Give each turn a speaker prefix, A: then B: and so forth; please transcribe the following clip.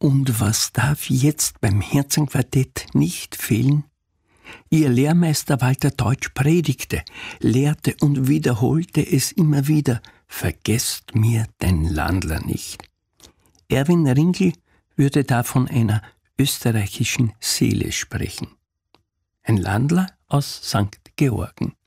A: Und was darf jetzt beim Herzenquartett nicht fehlen? Ihr Lehrmeister Walter Deutsch predigte, lehrte und wiederholte es immer wieder: Vergesst mir dein Landler nicht. Erwin Ringel würde da von einer österreichischen Seele sprechen. Ein Landler aus St. Georgen.